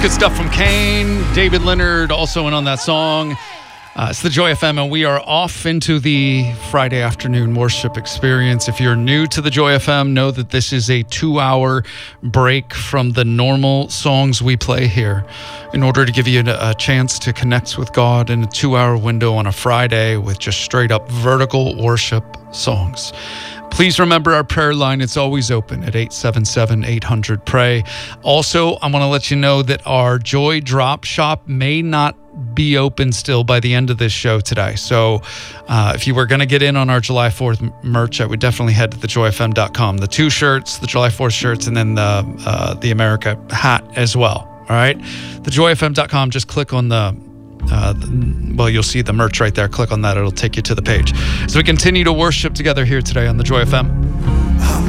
Good stuff from Kane. David Leonard also in on that song. It's the Joy FM, and we are off into the Friday afternoon worship experience. If you're new to the Joy FM, know that this is a 2-hour break from the normal songs we play here in order to give you a chance to connect with God in a 2-hour window on a Friday with just straight up vertical worship songs. Please remember our prayer line. It's always open at 877-800-PRAY. Also, I want to let you know that our Joy Drop Shop may not be open still by the end of this show today. So if you were going to get in on our July 4th merch, I would definitely head to thejoyfm.com. The 2 shirts, the July 4th shirts, and then the America hat as well. All right? Thejoyfm.com, just click on you'll see the merch right there. Click on that. It'll take you to the page. So we continue to worship together here today on the Joy FM.